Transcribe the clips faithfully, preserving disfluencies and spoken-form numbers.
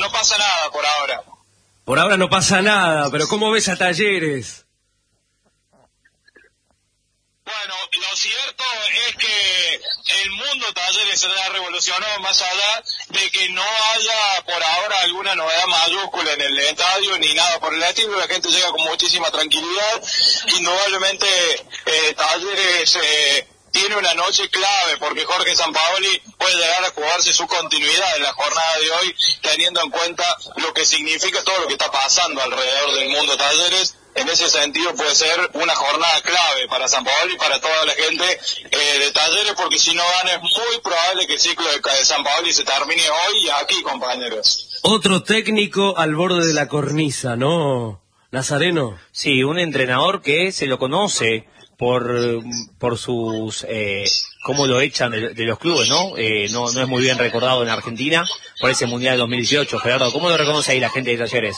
no pasa nada por ahora. Por ahora no pasa nada, pero ¿cómo ves a Talleres? Bueno, lo cierto es que el mundo Talleres se ha revolucionado más allá de que no haya por ahora alguna novedad mayúscula en el estadio ni nada por el estilo. La gente llega con muchísima tranquilidad. Indudablemente eh, Talleres eh, tiene una noche clave porque Jorge Sampaoli puede llegar a jugarse su continuidad en la jornada de hoy, teniendo en cuenta lo que significa todo lo que está pasando alrededor del mundo Talleres. En ese sentido puede ser una jornada clave para Sampaoli y para toda la gente eh, de Talleres, porque si no gana es muy probable que el ciclo de, de Sampaoli se termine hoy y aquí, compañeros. Otro técnico al borde de la cornisa, ¿no, Nazareno? Sí, un entrenador que se lo conoce por por sus eh, cómo lo echan de, de los clubes, ¿no? Eh, no no es muy bien recordado en Argentina por ese Mundial de dos mil dieciocho. Gerardo, ¿cómo lo reconoce ahí la gente de Talleres?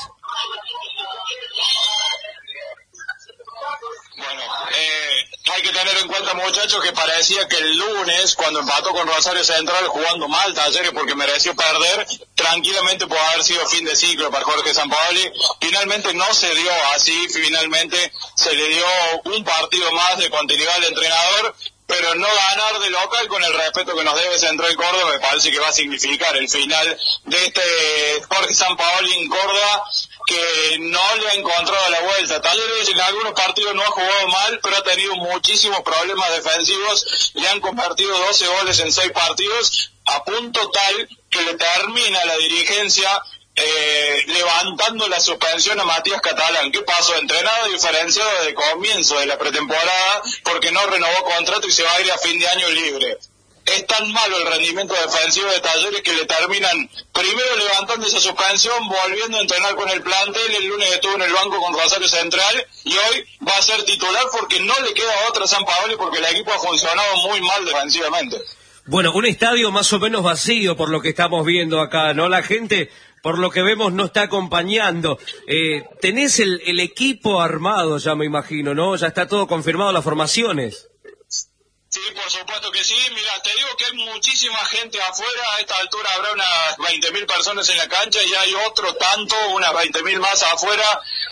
Hay que tener en cuenta, muchachos, que parecía que el lunes, cuando empató con Rosario Central jugando mal Talleres porque mereció perder, tranquilamente puede haber sido fin de ciclo para Jorge Sampaoli. Finalmente no se dio así, finalmente se le dio un partido más de continuidad al entrenador, pero no ganar de local con el respeto que nos debe Central Córdoba me parece que va a significar el final de este Jorge Sampaoli en Córdoba, que no le ha encontrado la vuelta. Talleres en algunos partidos no ha jugado mal, pero ha tenido muchísimos problemas defensivos, le han convertido doce goles en seis partidos, a punto tal que le termina la dirigencia Eh, levantando la suspensión a Matías Catalán. ¿Qué pasó? Entrenado diferenciado desde el comienzo de la pretemporada porque no renovó contrato y se va a ir a fin de año libre. Es tan malo el rendimiento defensivo de Talleres que le terminan primero levantando esa suspensión, volviendo a entrenar con el plantel. El lunes estuvo en el banco con Rosario Central y hoy va a ser titular porque no le queda otra a Sampaoli, porque el equipo ha funcionado muy mal defensivamente. Bueno, un estadio más o menos vacío por lo que estamos viendo acá, ¿no? La gente, por lo que vemos, no está acompañando. Eh, tenés el, el equipo armado ya, me imagino, ¿no? Ya está todo confirmado, las formaciones. Sí, por supuesto que sí. Mira, te digo que hay muchísima gente afuera. A esta altura habrá unas veinte mil personas en la cancha y hay otro tanto, unas veinte mil más afuera.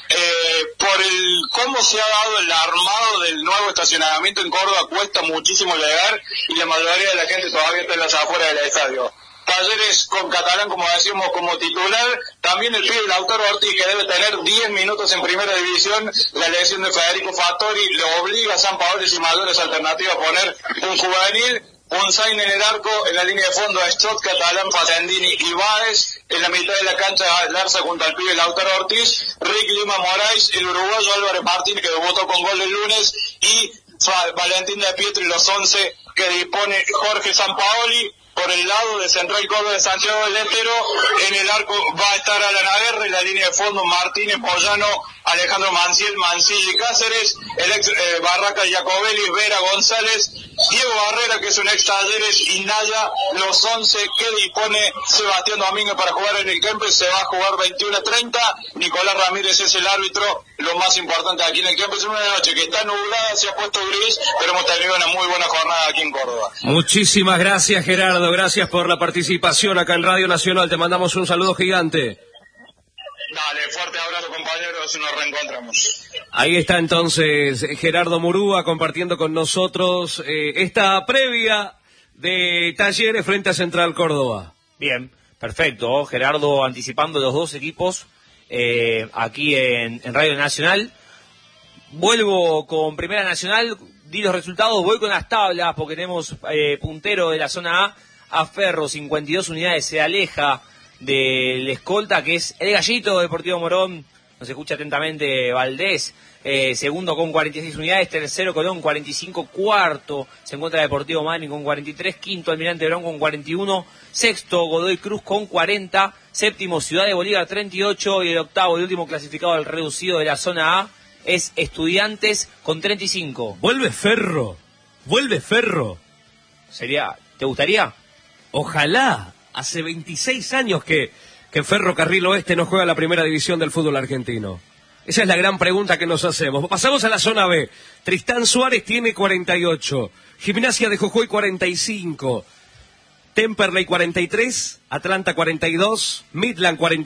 Eh, por el cómo se ha dado el armado del nuevo estacionamiento en Córdoba, cuesta muchísimo llegar y la mayoría de la gente todavía está en las afueras del estadio. Talleres con Catalán, como decimos, como titular. También el pibe Lautaro Ortiz, que debe tener diez minutos en primera división. La elección de Federico Fattori le obliga a Sampaoli y mayores alternativas a poner un juvenil. Ponzain en el arco, en la línea de fondo a Stott, Catalán, Facendini y Báez. En la mitad de la cancha Larza junto al pibe Lautaro Ortiz. Rick Lima Moraes, el uruguayo Álvarez Martínez, que debutó con gol el lunes. Y Valentín de Pietro y los once que dispone Jorge Sampaoli. Por el lado de Central Córdoba de Santiago del Estero, en el arco va a estar Alan Aguerre, en la línea de fondo Martínez, Pollano, Alejandro Manciel, Mancilla y Cáceres, el ex eh, Barraca Jacobelli, Vera González, Diego Barrera, que es un ex Talleres, y Naya, los once que dispone Sebastián Domínguez para jugar en el Kempes. Se va a jugar veintiuno a treinta, Nicolás Ramírez es el árbitro. Lo más importante aquí en el Kempes, en una noche que está nublada, se ha puesto gris, pero hemos tenido una muy buena jornada aquí en Córdoba. Muchísimas gracias, Gerardo, gracias por la participación acá en Radio Nacional, te mandamos un saludo gigante. Dale, fuerte abrazo, compañeros, nos reencontramos. Ahí está entonces Gerardo Murúa compartiendo con nosotros eh, esta previa de Talleres frente a Central Córdoba. Bien, perfecto. Gerardo anticipando los dos equipos eh, aquí en, en Radio Nacional. Vuelvo con Primera Nacional, di los resultados, voy con las tablas porque tenemos eh, puntero de la zona A, a Ferro, cincuenta y dos unidades, se aleja del escolta que es el Gallito Deportivo Morón. Nos escucha atentamente Valdés, eh, segundo con cuarenta y seis unidades, tercero Colón cuarenta y cinco, cuarto se encuentra Deportivo Mani con cuarenta y tres, quinto Almirante Brown con cuarenta y uno, sexto Godoy Cruz con cuarenta, séptimo Ciudad de Bolívar treinta y ocho y el octavo y último clasificado del reducido de la zona A es Estudiantes con treinta y cinco. Vuelve Ferro, vuelve Ferro. Sería, ¿te gustaría? Ojalá. Hace veintiséis años que, que Ferrocarril Oeste no juega la primera división del fútbol argentino. Esa es la gran pregunta que nos hacemos. Pasamos a la zona B. Tristán Suárez tiene cuarenta y ocho. Gimnasia de Jujuy cuarenta y cinco. Temperley cuarenta y tres. Atlanta cuarenta y dos. Midland cuarenta y